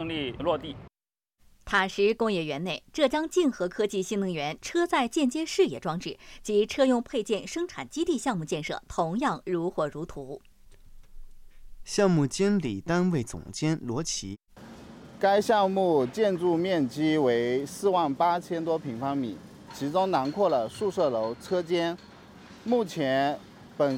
利落地。 塔什工业园内，浙江竞合科技新能源车载间接视野装置及车用配件生产基地项目建设同样如火如荼。 项目经理单位总监罗琦， 该项目建筑面积为48000多平方米，其中囊括了宿舍楼、车间。目前